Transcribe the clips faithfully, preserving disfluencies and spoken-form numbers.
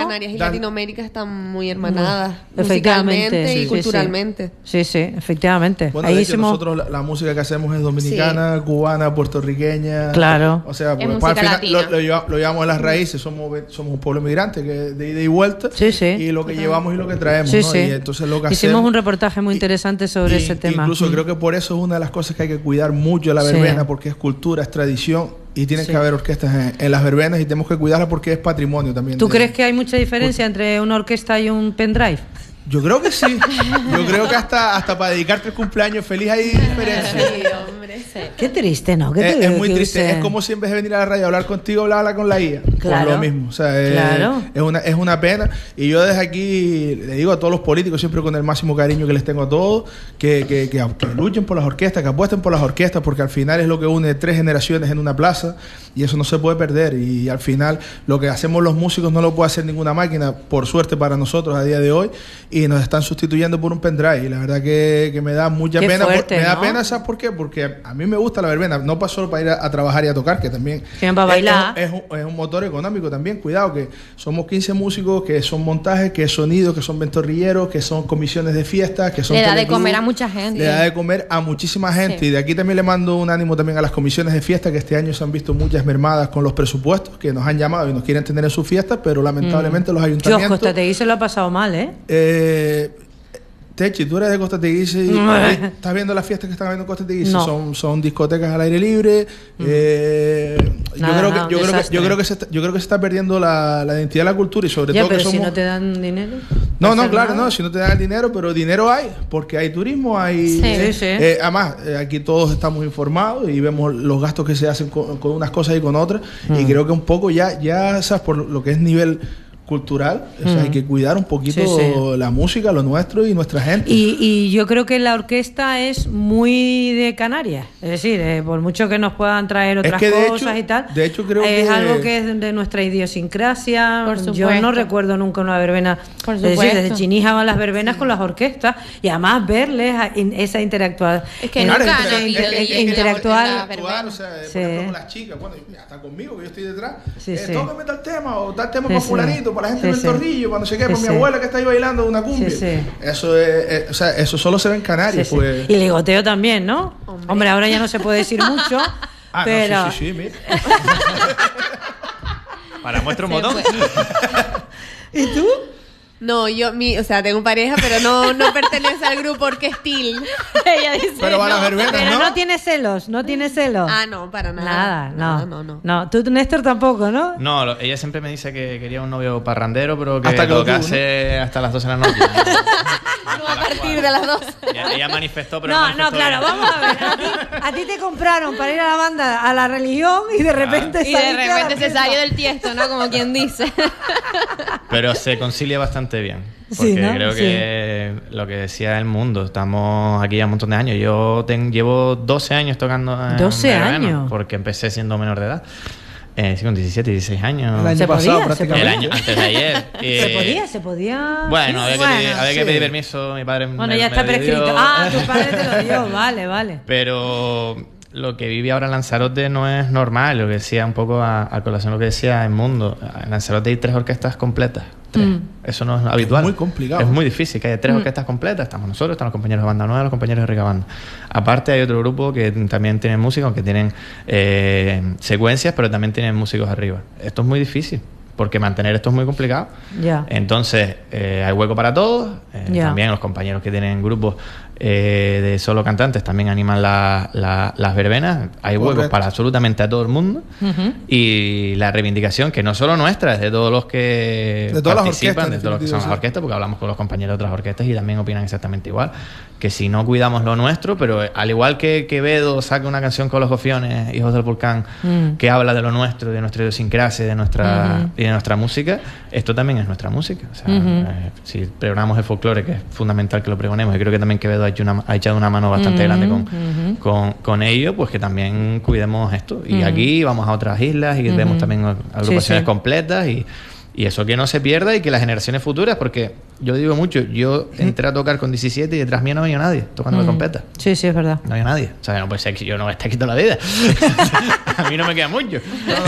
Canarias y Dan... Latinoamérica están muy hermanadas, mm. efectivamente, musicalmente sí, y culturalmente. Sí, sí, sí efectivamente. Bueno, ahí de hecho, hicimos... nosotros la, la música que hacemos es dominicana, sí. cubana, puertorriqueña. Claro. O sea, es pues, música al final latina. Lo, lo, llevamos, lo llevamos a las raíces, somos, somos un pueblo migrante que de ida y vuelta. Sí, sí. Y lo que Total. llevamos y lo que traemos, sí, ¿no? sí. Y entonces lo que hicimos hacemos, un reportaje muy interesante sobre y, ese tema. Incluso mm. creo que por eso es una de las cosas que hay que cuidar mucho la verbena, sí. porque es cultura, es tradición. Y tienen sí. que haber orquestas en, en las verbenas y tenemos que cuidarlas porque es patrimonio también. ¿Tú de, crees que hay mucha diferencia pues, entre una orquesta y un pendrive? Yo creo que sí. Yo creo que hasta, hasta para dedicarte el cumpleaños feliz hay diferencia. Sí, hombre. Sí. Qué triste, ¿no? ¿Qué es, te es muy triste. usted... Es como si en vez de venir a la radio a hablar contigo, hablarla con la I A. Claro. Por lo mismo. O sea, es, claro. es, una, es una pena. Y yo desde aquí le digo a todos los políticos, siempre con el máximo cariño que les tengo a todos, que, que, que, que luchen por las orquestas, que apuesten por las orquestas, porque al final es lo que une tres generaciones en una plaza y eso no se puede perder. Y al final lo que hacemos los músicos no lo puede hacer ninguna máquina, por suerte para nosotros a día de hoy, y nos están sustituyendo por un pendrive. Y la verdad que, que me da mucha Qué pena. Fuerte, por, me da ¿no? pena, ¿sabes por qué? Porque a mí me gusta la verbena, no para solo para ir a, a trabajar y a tocar, que también es, para bailar. Es, es, un, es un motor económico también. Cuidado, que somos quince músicos, que son montajes, que es sonido, que son ventorrilleros, que son comisiones de fiestas, que son le da de comer a mucha gente. Le da de comer a muchísima gente. Sí. Y de aquí también le mando un ánimo también a las comisiones de fiesta, que este año se han visto muchas mermadas con los presupuestos, que nos han llamado y nos quieren tener en sus fiestas, pero lamentablemente mm. los ayuntamientos... Dios, Costa Teguise se lo ha pasado mal, ¿eh? Eh... Techi, tú eres de Costa Teguise y no. estás viendo las fiestas que están habiendo en Costa Teguise. No. Son, son discotecas al aire libre. Mm. Eh, nada, yo, creo que, yo, creo que, yo creo que se está, yo creo que se está perdiendo la, la identidad de la cultura y sobre ya, todo pero que somos... si no te dan dinero. No, no, claro, nada. no, si no te dan el dinero, pero dinero hay, porque hay turismo, hay... Sí, sí, sí. Eh, además, eh, aquí todos estamos informados y vemos los gastos que se hacen con, con unas cosas y con otras. Mm. Y creo que un poco ya, ya, ¿sabes? Por lo que es nivel... cultural, o sea, mm. hay que cuidar un poquito sí, sí. la música, lo nuestro y nuestra gente. Y, y yo creo que la orquesta es muy de Canarias, es decir, eh, por mucho que nos puedan traer otras es que cosas hecho, y tal, de hecho creo es que... algo que es de nuestra idiosincrasia. Por supuesto. Yo no recuerdo nunca una verbena, por es decir, desde Chinija van las verbenas sí. con las orquestas y además verles a, in, esa interactuar. Es que nunca han habido interactuar, o sea, sí. por ejemplo, con las chicas, bueno, hasta conmigo que yo estoy detrás, sí, eh, sí. tócame tal tema o tal tema sí, para sí. fulanito, para la gente sí, del torrillo, para no sé qué, sí, para sí. mi abuela que está ahí bailando una cumbia. Sí, sí. Eso es, eh, o sea, eso solo se ve en Canarias, sí, pues. Sí. Y ligoteo también, ¿no? Hombre. Hombre, ahora ya no se puede decir mucho, ah, pero... no, sí, sí, sí, mira. Para muestra un botón. ¿Y tú? No, yo, mi, o sea, tengo pareja, pero no, no pertenece al grupo Orquestil. Ella dice. Pero van las verbenas, Pero ¿no? no tiene celos, no tiene celos. Ah, no, para nada. Nada, no. No, no, no. No, tú, Néstor, tampoco, ¿no? No, lo, ella siempre me dice que quería un novio parrandero, pero que hasta que tocase ¿no? hasta las doce de la noche. No a partir de las dos. Ella, ella manifestó, pero no, manifestó no, claro, bien. vamos a ver. A ti, a ti te compraron para ir a la banda, a la religión y de repente ah. Y de repente se salió del tiesto, ¿no? Como quien dice. Pero se concilia bastante bien. Porque sí, ¿no? creo que sí. lo que decía el mundo, estamos aquí ya un montón de años. Yo ten, llevo doce años tocando en doce verbena, años. Porque empecé siendo menor de edad. Eh, sí, con diecisiete, dieciséis años. El año ¿Se pasado, podía? prácticamente. El año antes de ayer. Eh, ¿Se podía? ¿Se podía? Bueno, había, bueno, que, pedir, había sí. que pedir permiso. Mi padre Bueno, me, ya está me prescrito. dio. Ah, tu padre te lo dio. Vale, vale. Pero lo que vive ahora en Lanzarote no es normal. Lo que decía un poco a, a colación lo que decía el mundo. En Lanzarote hay tres orquestas completas. Tres. Mm. Eso no es habitual. Es muy complicado. Es muy difícil que haya tres mm. orquestas completas. Estamos nosotros, están los compañeros de Banda Nueva, los compañeros de Rica Banda. Aparte hay otro grupo que también tienen músicos, que tienen eh, secuencias, pero también tienen músicos arriba. Esto es muy difícil, porque mantener esto es muy complicado. Yeah. Entonces, eh, hay hueco para todos. Eh, yeah. También los compañeros que tienen grupos eh, de solo cantantes también animan la, la, las verbenas. Hay huecos Correcto. para absolutamente a todo el mundo. Uh-huh. Y la reivindicación, que no solo nuestra, es de todos los que de todas participan, las orquestas, de todos los que son sí. las orquestas, porque hablamos con los compañeros de otras orquestas y también opinan exactamente igual. Que si no cuidamos lo nuestro, pero al igual que Quevedo saca una canción con los Gofiones, Hijos del Volcán, mm. que habla de lo nuestro, de nuestra idiosincrasia, de nuestra, uh-huh. y de nuestra música, esto también es nuestra música. O sea, uh-huh. eh, si pregonamos el folclore, que es fundamental que lo pregonemos, y creo que también Quevedo ha, hecho una, ha echado una mano bastante uh-huh. grande con, uh-huh. con, con ello, pues que también cuidemos esto. Y uh-huh. aquí vamos a otras islas y uh-huh. vemos también agrupaciones sí, sí. completas y Y eso que no se pierda y que las generaciones futuras, porque yo digo mucho, yo entré a tocar con diecisiete y detrás mío no venía nadie tocando Mm. la trompeta. Sí, sí, es verdad. No había nadie. O sea, no puede ser que yo no me esté quitando la vida. A mí no me queda mucho.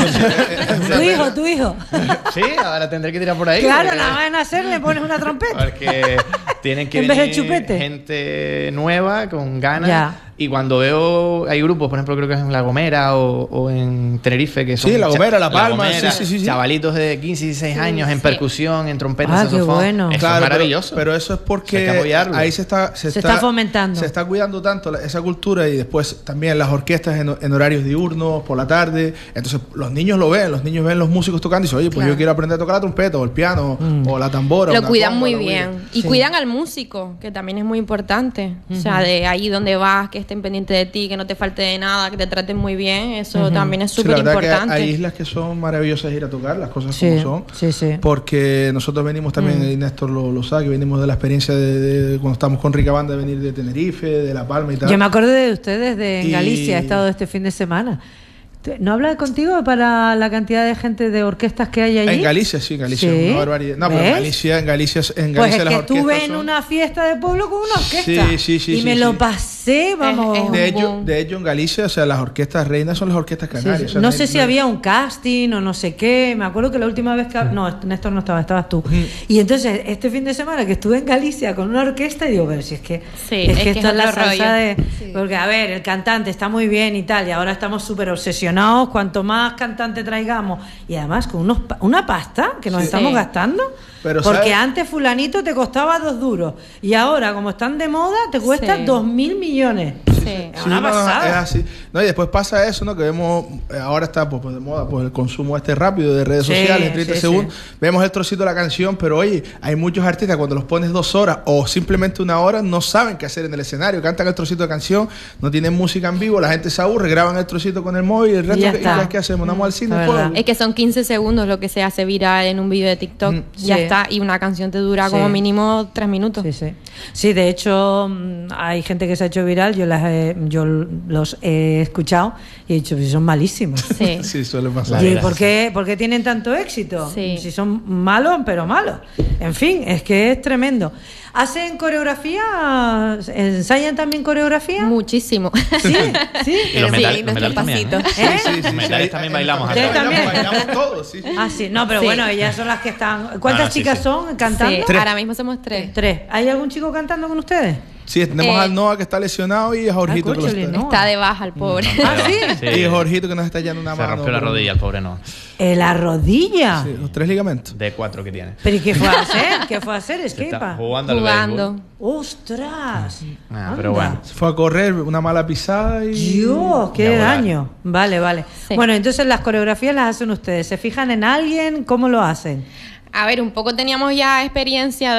Tu hijo, tu hijo. Sí, ahora tendré que tirar por ahí. Claro, porque- nada más en nacer le pones una trompeta. Porque tienen que En vez de venir chupete. gente nueva, con ganas. Ya. Y cuando veo, hay grupos, por ejemplo, creo que es en La Gomera o, o en Tenerife, que son Sí, La Gomera, La cha- Palma, Gomera, sí, sí, sí, sí. chavalitos de quince y dieciséis años en sí. percusión, en trompeta, Ah, en qué saxofón. bueno. Eso Claro, es pero- maravilloso. Pero, eso es porque Hay que apoyarlo. ahí se está Se está fomentando. se está cuidando tanto la- esa cultura, y después también las orquestas en, en horarios diurnos, por la tarde. Entonces los niños lo ven, los niños ven los músicos tocando y dicen, oye, pues Claro. yo quiero aprender a tocar la trompeta o el piano Mm. o la tambora. Lo una cuidan conga, muy la güira. bien. Y Sí. cuidan al músico, que también es muy importante. O sea, de ahí donde vas, que estén pendientes de ti, que no te falte de nada, que te traten muy bien. Eso también es Sí, súper la verdad que importante. hay islas que son maravillosas ir a tocar, las cosas Sí, como son. sí, sí. Porque nosotros venimos también, Mm. y Néstor lo, lo sabe, que venimos de la experiencia de, de- cuando estamos con Rica Banda, de venir de Tenerife, de La Palma y tal. Yo me acuerdo de ustedes de en Y- Galicia, he estado este fin de semana. ¿No habla contigo para la cantidad de gente de orquestas que hay allí? En Galicia, sí, en Galicia, Sí. una barbaridad. No, pero en ¿Ves? Galicia, en Galicia, en Pues Galicia es las que orquestas estuve en son- una fiesta de pueblo con una orquesta. Sí, sí, sí, y sí, me sí. lo pasé, vamos. Es- es De un hecho, boom. de hecho, en Galicia, o sea, las orquestas reinas son las orquestas Sí, sí. canarias. o sea, No hay- sé si hay- había un casting o no sé qué. Me acuerdo que la última vez que... No, Néstor no estaba, estabas tú. Y entonces, este fin de semana que estuve en Galicia con una orquesta, y digo, pero si es que... Sí, es, es que que esto es es la otro salsa rollo. de... Sí. Porque, a ver, el cantante está muy bien y tal, y ahora estamos súper obsesionados. Cuanto más cantante traigamos, y además con unos pa- una pasta que nos Sí. estamos gastando... Pero, porque ¿sabes? antes fulanito te costaba dos duros, y ahora, como están de moda, te cuesta Sí. dos mil millones. Sí. Es Sí, una no, no, pasada. es así. No, y después pasa eso, ¿no? Que vemos, eh, ahora está pues, pues, de moda pues el consumo este rápido de redes Sí, sociales, en treinta sí, segundos. sí. Vemos el trocito de la canción, pero oye, hay muchos artistas cuando los pones dos horas o simplemente una hora, no saben qué hacer en el escenario. Cantan el trocito de canción, no tienen música en vivo, la gente se aburre, graban el trocito con el móvil y el resto, Y ya ¿qué, está. ¿qué, qué hacemos? ¿Vamos al cine? la Pues, verdad. Es que son quince segundos lo que se hace viral en un vídeo de TikTok. Mm. Ya Sí. está. Y una canción te dura Sí. como mínimo tres minutos. Sí, sí. Sí, de hecho, mm, hay gente que se ha hecho viral, yo las he- yo los he escuchado y he dicho, "Pues son malísimos". Sí. Sí, suele pasar. ¿Y verdad, por qué, por qué tienen tanto éxito? Sí. Si son malos, pero malos. En fin, es que es tremendo. ¿Hacen coreografía? ¿Ensayan también coreografía? Muchísimo. Sí, sí. Y los Sí, metales, los nuestro metales también, ¿eh? pasito. ¿Eh? Sí, sí, Los metales también bailamos Ustedes acá. también. También. Bailamos todos, sí. Ah, sí. No, pero Sí. bueno, ellas son las que están... ¿Cuántas Ah, sí, chicas sí. son cantando? Sí, ahora mismo somos tres. Tres. ¿Hay algún chico cantando con ustedes? Sí, tenemos Eh, al Noah que está lesionado y a Jorgito Ah, que lo cóchale, está. ¿no? Está de baja el pobre. Ah, sí. Y Jorgito que nos está echando una Se mano. rompió la pero- rodilla, el pobre no. Eh, la rodilla. Sí, los tres ligamentos. De cuatro que tiene. ¿Pero y qué fue a hacer? ¿Qué fue a hacer? Se está Esquipa. jugando al Jugando. béisbol. ¡Ostras! Ah, pero Anda. bueno. Se fue a correr, una mala pisada y... Dios, qué Ya volar. daño. Vale, vale. Sí. Bueno, entonces las coreografías las hacen ustedes. ¿Se fijan en alguien? ¿Cómo lo hacen? A ver, un poco teníamos ya experiencia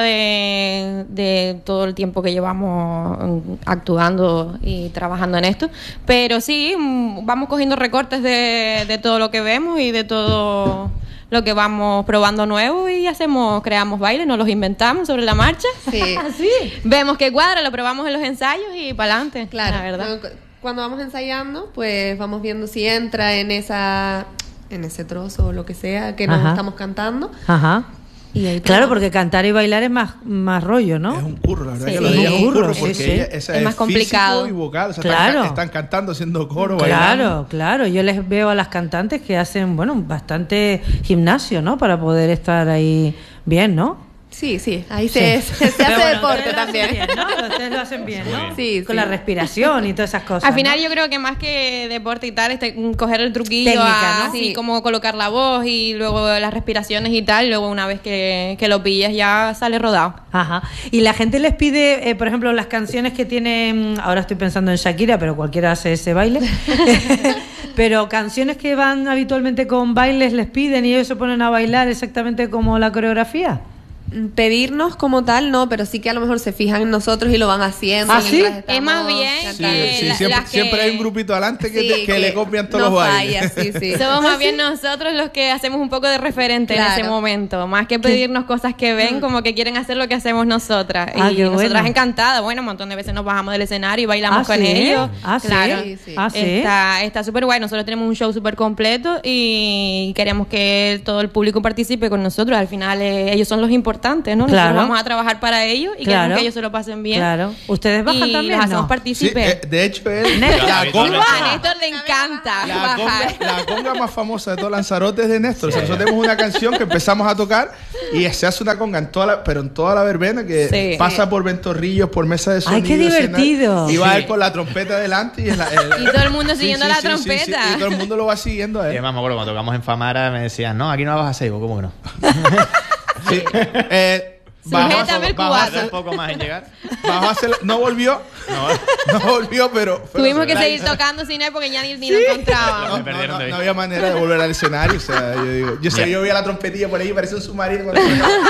de, de todo el tiempo que llevamos mm, actuando y trabajando en esto, pero sí, mm, vamos cogiendo recortes de, de todo lo que vemos y de todo lo que vamos probando nuevo y hacemos, creamos bailes, nos los inventamos sobre la marcha. Sí. ¿Así? Vemos que cuadra, lo probamos en los ensayos y para adelante. Claro, la verdad. cu- cuando vamos ensayando, pues vamos viendo si entra en esa en ese trozo o lo que sea que nos Ajá. estamos cantando. Ajá. Y ahí Claro, probamos. porque cantar y bailar es más, más rollo, ¿no? Es un curro, la verdad Sí. que lo de ella es un Curro, curro sí, porque sí. ella, esa Es es, más complicado. físico y vocal, o sea, Claro. están, están cantando, haciendo coro, Claro, bailando. claro. Yo les veo a las cantantes que hacen, bueno, bastante gimnasio, ¿no? Para poder estar ahí bien, ¿no? Sí, sí, ahí se, Sí. se, se Pero hace bueno, deporte ustedes lo hacen también. bien, ¿no? Ustedes lo hacen bien, ¿no? Muy bien. Sí, Con sí. la respiración y todas esas cosas. Al final ¿no? yo creo que más que deporte y tal, es te- coger el truquillo, Técnica, ¿no? así Sí. como colocar la voz y luego las respiraciones y tal, y luego una vez que, que lo pillas ya sale rodado. Ajá. Y la gente les pide, eh, por ejemplo, las canciones que tienen, ahora estoy pensando en Shakira, pero cualquiera hace ese baile, pero canciones que van habitualmente con bailes les piden y ellos se ponen a bailar exactamente como la coreografía. pedirnos como tal, no, pero sí que a lo mejor se fijan en nosotros y lo van haciendo. ¿Ah, mientras sí? estamos Es más bien Sí, cantando. que sí, la- siempre, las que- siempre hay un grupito adelante que, Sí, te- que le copian todos no los bailes. falla, sí, sí. Somos más bien nosotros los que hacemos un poco de referente Claro. en ese momento, más que pedirnos cosas que ven, como que quieren hacer lo que hacemos nosotras. Ah, y qué nosotras bueno. encantadas, bueno, un montón de veces nos bajamos del escenario y bailamos ¿Ah, con sí? ellos. ¿Ah, sí? Claro. Sí, sí. ¿Ah, sí? Está está súper guay, nosotros tenemos un show súper completo y queremos que todo el público participe con nosotros. Al final eh, ellos son los importantes, ¿no? Claro. Nosotros vamos a trabajar para ellos y Claro. queremos que ellos se lo pasen bien. Claro. ¿Ustedes bajan y también, los hacemos no? Sí, partícipes. eh, de hecho, es Néstor. la conga, A Néstor le encanta la, bajar. conga, la conga más famosa de todo Lanzarote es de Néstor. O sea, nosotros tenemos una canción que empezamos a tocar y se hace una conga en toda la, pero en toda la verbena que Sí. pasa por ventorrillos, por mesa de Ay, sonido. qué divertido. escenario, Y va Sí. él con la trompeta delante y, es la- el- Y todo el mundo siguiendo la sí, sí, trompeta. y todo el mundo lo va siguiendo a Y él. además me acuerdo cuando tocamos en Famara me decían, no, aquí no la vas a hacer. Digo, ¿cómo que no? Sí. Eh, bajó, Sujétame el bajó a cuatro. hacer- un poco más en llegar. bajó a hacer- no volvió, no, no volvió, pero... pero Tuvimos que la- seguir tocando sin él porque ya ni, ni lo encontrábamos. No, Me perdieron no, de no, vista. no había manera de volver al escenario. O sea, yo digo, yo, sé, Ya. yo veía la trompetilla por ahí, parecía un submarino cuando,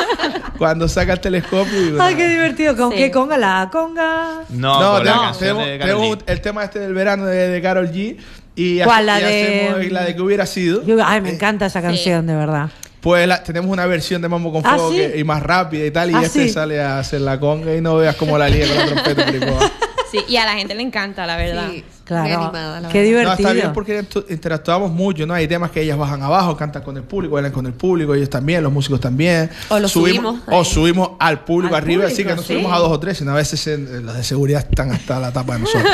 cuando saca el telescopio. Y, Ay, qué divertido. ¿Con Sí. qué conga? La conga. No, no, con la no, canción tenemos, de Karol tenemos G. el tema este del verano de, de Karol G. Y, ¿Cuál? hace- La y de- hacemos la de que hubiera sido. Yo- ay, me encanta esa canción, de verdad. Pues la- tenemos una versión de Mambo con ¿Ah, Fuego sí? que- y más rápida y tal. Y ¿Ah, este sí? sale a hacer la conga y no veas cómo la lía con la trompeta. por ahí por abajo. Sí, y a la gente le encanta, la verdad. Sí, Claro. muy animada, la Qué verdad. divertido. No, está bien porque intu- interactuamos mucho, ¿no? Hay temas que ellas bajan abajo, cantan con el público, bailan con el público, ellos también, los músicos también. O lo subimos O ahí. subimos al público Al arriba, así público, que no sí. subimos a dos o tres, sino a veces en- los de seguridad están hasta la tapa de nosotros.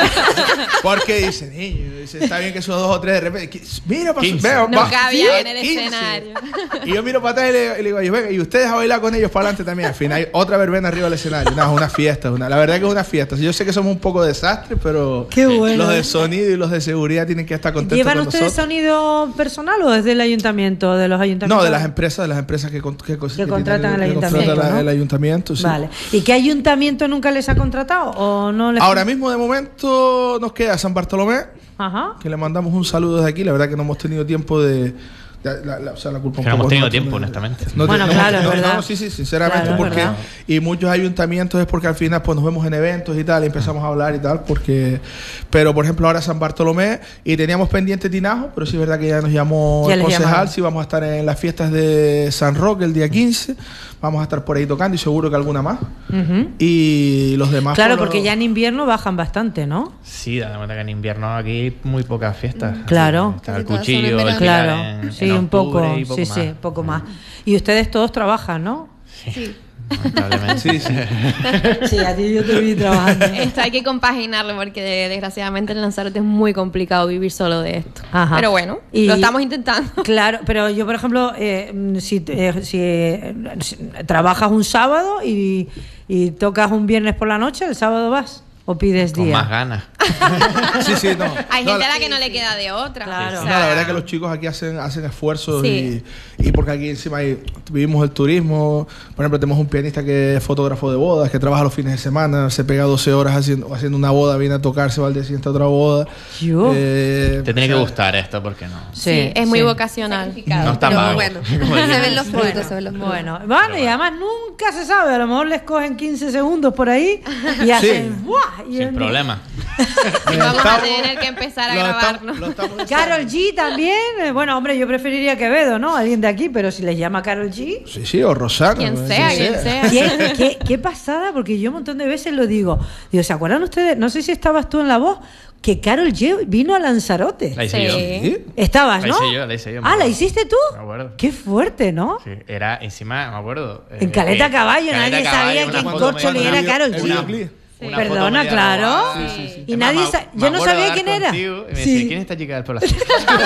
Porque dicen, niño, dice, está bien que esos dos o tres de repente, qui- mira, para quince. veo, No va- cabía sí, en el quince. escenario. Y yo miro para atrás y le, y le digo a ellos, venga, y ustedes a bailar con ellos para adelante también. Al final hay otra verbena arriba del escenario. No, es una fiesta, una, la verdad que es una fiesta. Yo sé que somos un poco desastres, pero Qué bueno. los de sonido y los de seguridad tienen que estar contentos ¿Llevan con ustedes nosotros. sonido personal o desde el ayuntamiento, de los ayuntamientos? No, de las empresas, de las empresas que, con- que, que contratan al que ayuntamiento, contrata ¿no? el ayuntamiento, sí. Vale. ¿Y qué ayuntamiento nunca les ha contratado o no les? Ahora mismo, de momento, nos queda San Bartolomé, Ajá. que le mandamos un saludo desde aquí. La verdad que no hemos tenido tiempo de... de- la, la- o sea, la culpa un Que no poco hemos tenido nuestra, tiempo, no- honestamente. no te- Bueno, no claro, hemos- es no, verdad. no, sí, sí, sinceramente, Claro, es porque... verdad. Y muchos ayuntamientos es porque al final pues nos vemos en eventos y tal, y empezamos a hablar y tal, porque... Pero, por ejemplo, ahora San Bartolomé, y teníamos pendiente Tinajo, pero sí es verdad que ya nos llamó Ya el les concejal, llamaron. sí vamos a estar en las fiestas de San Roque el día quince, vamos a estar por ahí tocando y seguro que alguna más. Ujú. Y los demás... Claro, por lo- porque ya en invierno bajan bastante, ¿no? Sí, dame cuenta que en invierno aquí hay muy pocas fiestas. Claro. Está el Casi todas son en cuchillo, el verano. pilar Claro, en- sí, en un poco, octubre y poco sí, más. sí, poco más. Y ustedes todos trabajan, ¿no? Sí. Lamentablemente. Sí, sí. Sí, a ti yo te vi trabajando. Esto hay que compaginarlo porque de- desgraciadamente en Lanzarote es muy complicado vivir solo de esto. Ajá. Pero bueno, Y- lo estamos intentando. Claro, pero yo, por ejemplo, eh, si, eh, si, eh, si trabajas un sábado y, y tocas un viernes por la noche, ¿el sábado vas? ¿O pides Con día? más ganas. Sí, sí, no. Hay No, gente la- a la que no le queda de otra. Claro. O No, sea, la verdad es que los chicos aquí hacen, hacen esfuerzos Sí. y, y porque aquí encima hay- vivimos el turismo. Por ejemplo, tenemos un pianista que es fotógrafo de bodas, que trabaja los fines de semana, se pega doce horas haciendo, haciendo una boda, viene a tocar, se va al día siguiente a otra boda. Yo. Eh, Te tiene o que sea, gustar esto, porque no. sí, es muy vocacional. Sacrificado, No está pero pago. bueno, Como se dicen. ven los frutos, Bueno, se ven los frutos. bueno, bueno, y además nunca se sabe, a lo mejor les cogen quince segundos por ahí y hacen ¡buah! Y Sin un- problema. Y vamos a estamos- tener que empezar a lo estamos- grabarnos. lo estamos Carol G también, eh, bueno, hombre, yo preferiría Quevedo, ¿no? Alguien de aquí, pero si les llama Carol G. Sí, sí, o Rosana. Quien ¿no? sea, quien sea. ¿Qué, qué, qué pasada, porque yo un montón de veces lo digo. Digo, ¿se acuerdan ustedes? No sé si estabas tú en La Voz, que Carol G vino a Lanzarote. La hice Sí. yo. ¿Sí? Estabas, La ¿no? hice yo, la hice yo, me Ah, ¿la acuerdo. hiciste tú? Me acuerdo. Qué fuerte, ¿no? Sí, era encima, me acuerdo. eh, En Caleta eh, Caballo, Caleta nadie Caballo, sabía una quién foto corcho media- le era Karol El G. videoclip. Una Perdona, foto media claro. robada. Sí, sí, sí. Y Es nadie más, sa- me yo no acuerdo sabía de quién hablar era. contigo Y me Sí. decía, ¿quién es esta chica del pelo azul?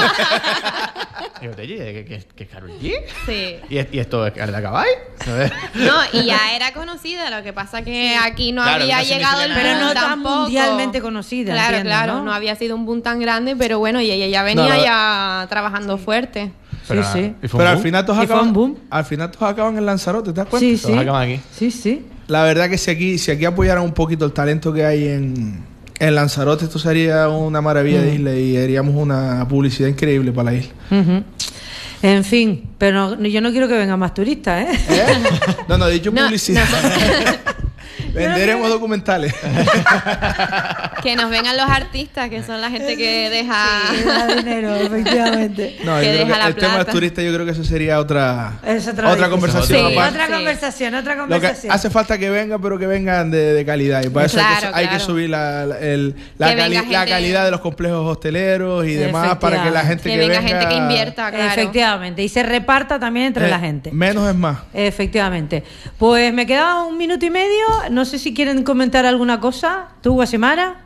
Digo, oye, ¿qué, qué, qué es Karol G? Sí. ¿Y, es- y esto es Caleta Caballo? ¿Sabes? No, y ya era conocida, lo que pasa que aquí no Claro, había no se llegado el mencionaba. boom Pero no tan tampoco. mundialmente conocida, Claro, entiendo, claro, ¿no? ¿no? había sido un boom tan grande, pero bueno, y ella ya venía No, no. ya trabajando fuerte. Sí, sí. ¿y fue un Pero al boom? final todos Y fue un acaban, boom. al final todos acaban en Lanzarote, ¿te das cuenta? Sí, Todos sí. acaban aquí. Sí, sí. La verdad que si aquí, si aquí apoyaran un poquito el talento que hay en, en Lanzarote, esto sería una maravilla Mm. de isla y haríamos una publicidad increíble para la isla. Ujú. En fin, pero no, yo no quiero que vengan más turistas, ¿eh? ¿Eh? No, no, he dicho No, publicidad. Venderemos documentales. Que nos vengan los artistas, que son la gente que deja... Sí, da dinero, efectivamente. No, Que yo creo deja que la el tema del plata. turista, yo creo que eso sería otra, Es otra otra discusión. conversación. Sí, aparte. Otra Sí. conversación, otra Lo que conversación. hace falta que vengan, pero que vengan de, de calidad. Y para eso hay, que, Claro, hay que claro. subir la, la- el- la, Que venga cali- la gente- calidad de los complejos hosteleros y demás para que la gente Que que, venga venga... gente que invierta, claro. Efectivamente, y se reparta también entre eh, la gente. Menos es más. Efectivamente. Pues me queda un minuto y medio. No sé si quieren comentar alguna cosa. ¿Tú, Guasimara?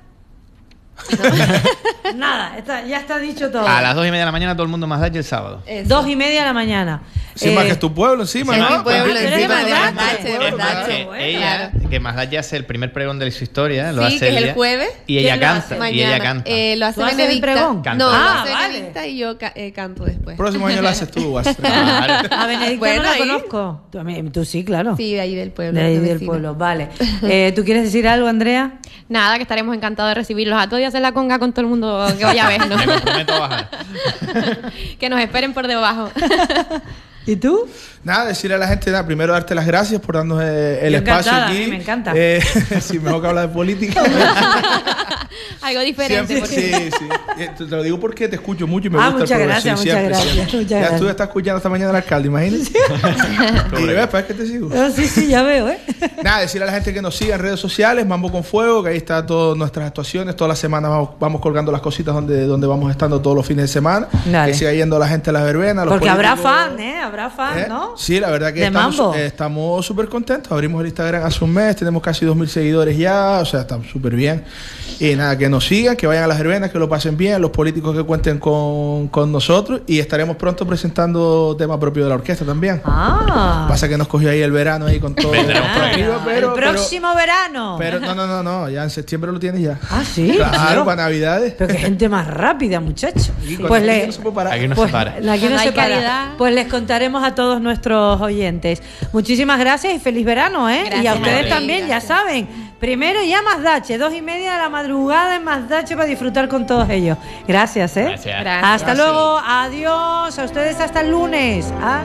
Nada, está- ya está dicho todo. A las dos y media de la mañana todo el mundo más dache el sábado. Eso. Dos y media de la mañana. Sí, Eh, más que es tu pueblo encima, sí, ¿no? mi pueblo, Invita- eres de invita a toda la Mazdache, gente a tu de pueblo, Mazdache. claro. Que bueno, ella, que Mazdache hace el primer pregón de su historia, lo Sí, hace que es el ella, jueves. y ella ¿Quién lo canta, hace? y Mañana. ella canta. Eh, lo hace ¿Tú haces el Benedicta. pregón? Canta. No, Ah, lo hace vale. Benedicta y yo ca- eh, canto después. Próximo año lo haces tú, Guas. Claro. A Benedicta Bueno, no la ahí. conozco. Tú, a mí- tú sí, claro. Sí, de ahí del pueblo. De ahí de del vecina. pueblo, vale. Eh, ¿Tú quieres decir algo, Andrea? Nada, que estaremos encantados de recibirlos a todos y hacer la conga con todo el mundo que vaya a vernos. Me comprometo a bajar. Que nos esperen por debajo. ¿Y tú? Nada, decirle a la gente, nada, primero darte las gracias por darnos eh, el Yo espacio encantada, aquí. a mí me encanta. Eh, sí, mejor que hablar de política. Algo diferente. Siempre, porque- sí, sí. Eh, Te te lo digo porque te escucho mucho y me Ah, gusta muchas el programa. gracias, Sí, muchas siempre, gracias, siempre. muchas Ya gracias. estuve hasta escuchando esta mañana al alcalde, imagínense. y ves, para que te sigo. Ah, sí, sí, ya veo, ¿eh? Nada, decirle a la gente que nos siga en redes sociales, Mambo con Fuego, que ahí está todas nuestras actuaciones. Todas las semanas vamos, vamos colgando las cositas donde, donde vamos estando todos los fines de semana. Dale. Que siga yendo la gente a las verbenas. los Porque habrá políticos. fan, ¿eh? Habrá fan, ¿Eh? ¿no? Sí, la verdad que De estamos Mambo. eh, estamos súper contentos. Abrimos el Instagram hace un mes, tenemos casi dos mil seguidores ya, o sea, está súper bien. Y nada, que nos sigan, que vayan a las verbenas, que lo pasen bien, los políticos que cuenten con, con nosotros y estaremos pronto presentando tema propio de la orquesta también. Ah. Pasa que nos cogió ahí el verano ahí con todo. Vendremos por aquí. Ah, pero, el próximo verano. Pero, pero no, no, no, no, ya en septiembre lo tienes ya. Ah, sí. Claro, Claro. para Navidades. Pero qué gente más rápida, muchacho. Y Pues cuando le, no se puede parar. Aquí no pues, se para. aquí no Cuando se hay para. calidad. Pues les contaremos a todos nuestros oyentes. Muchísimas gracias y feliz verano, ¿eh? Gracias, y a ustedes María, también, gracias. ya saben. Primero ya Mazdache, dos y media de la madrugada en Mazdache para disfrutar con todos ellos. Gracias, ¿eh? Gracias. Gracias. Hasta Gracias. luego, adiós. A ustedes hasta el lunes. Ah.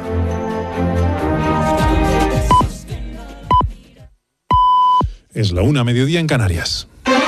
Es la una, mediodía en Canarias.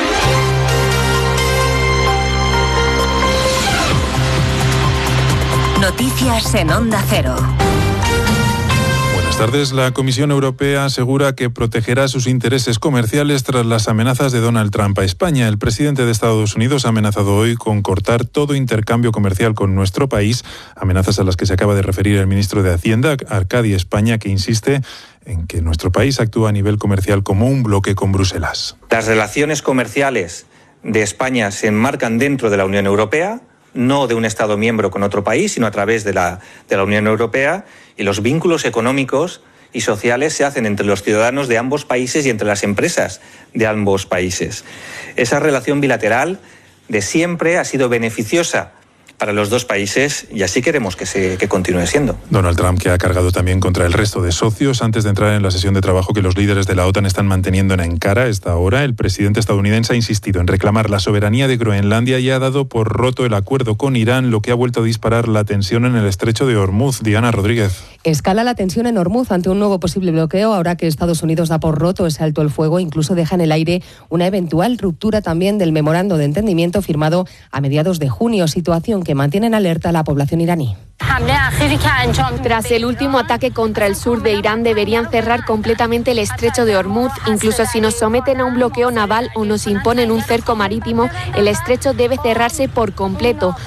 Noticias en Onda Cero. Buenas tardes. La Comisión Europea asegura que protegerá sus intereses comerciales tras las amenazas de Donald Trump a España. El presidente de Estados Unidos ha amenazado hoy con cortar todo intercambio comercial con nuestro país, amenazas a las que se acaba de referir el ministro de Hacienda, Arcadi España, que insiste en que nuestro país actúa a nivel comercial como un bloque con Bruselas. Las relaciones comerciales de España se enmarcan dentro de la Unión Europea, no de un Estado miembro con otro país, sino a través de la, de la Unión Europea, y los vínculos económicos y sociales se hacen entre los ciudadanos de ambos países y entre las empresas de ambos países. Esa relación bilateral de siempre ha sido beneficiosa para los dos países y así queremos que, se, que continúe siendo. Donald Trump, que ha cargado también contra el resto de socios antes de entrar en la sesión de trabajo que los líderes de la OTAN están manteniendo en Ankara a esta hora. El presidente estadounidense ha insistido en reclamar la soberanía de Groenlandia y ha dado por roto el acuerdo con Irán, lo que ha vuelto a disparar la tensión en el estrecho de Hormuz. Diana Rodríguez. Escala la tensión en Hormuz ante un nuevo posible bloqueo, ahora que Estados Unidos da por roto ese alto el fuego, incluso deja en el aire una eventual ruptura también del memorando de entendimiento firmado a mediados de junio, situación que mantiene en alerta a la población iraní. Tras el último ataque contra el sur de Irán, deberían cerrar completamente el estrecho de Hormuz. Incluso si nos someten a un bloqueo naval o nos imponen un cerco marítimo, el estrecho debe cerrarse por completo.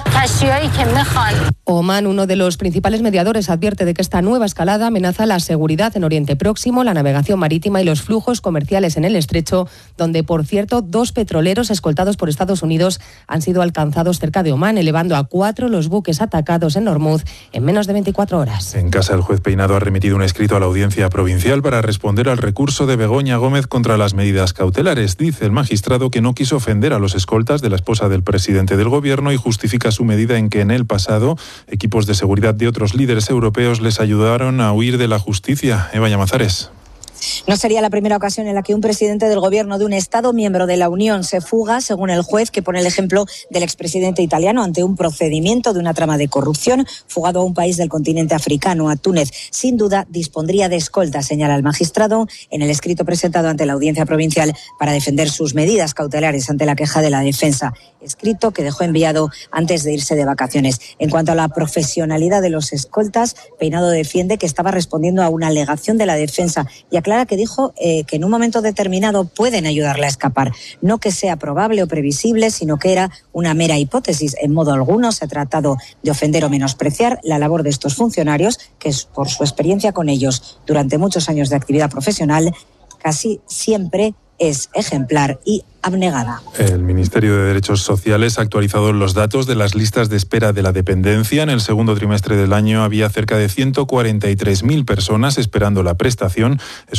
Oman, uno de los principales mediadores, advierte de que esta nueva escalada amenaza la seguridad en Oriente Próximo, la navegación marítima y los flujos comerciales en el estrecho, donde, por cierto, dos petroleros escoltados por Estados Unidos han sido alcanzados cerca de Omán, elevando a cuatro los buques atacados en Hormuz en menos de veinticuatro horas. En casa, el juez Peinado ha remitido un escrito a la Audiencia Provincial para responder al recurso de Begoña Gómez contra las medidas cautelares. Dice el magistrado que no quiso ofender a los escoltas de la esposa del presidente del gobierno y justifica su medida en que en el pasado equipos de seguridad de otros líderes europeos les ayudaron a huir de la justicia. Eva Llamazares. No sería la primera ocasión en la que un presidente del gobierno de un Estado miembro de la Unión se fuga, según el juez que pone el ejemplo del expresidente italiano ante un procedimiento de una trama de corrupción, fugado a un país del continente africano, a Túnez. Sin duda dispondría de escolta, señala el magistrado en el escrito presentado ante la Audiencia Provincial para defender sus medidas cautelares ante la queja de la defensa. Escrito que dejó enviado antes de irse de vacaciones. En cuanto a la profesionalidad de los escoltas, Peinado defiende que estaba respondiendo a una alegación de la defensa y aclara que dijo eh, que en un momento determinado pueden ayudarle a escapar. No que sea probable o previsible, sino que era una mera hipótesis. En modo alguno se ha tratado de ofender o menospreciar la labor de estos funcionarios, que es por su experiencia con ellos durante muchos años de actividad profesional, casi siempre es ejemplar y abnegada. El Ministerio de Derechos Sociales ha actualizado los datos de las listas de espera de la dependencia. En el segundo trimestre del año había cerca de ciento cuarenta y tres mil personas esperando la prestación.